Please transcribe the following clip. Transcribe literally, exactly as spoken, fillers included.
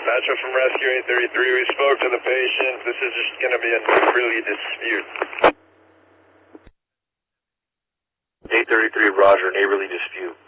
Metro from Rescue eight thirty-three. We spoke to the patient. This is just going to be a neighborly dispute. eight thirty-three, Roger, neighborly dispute.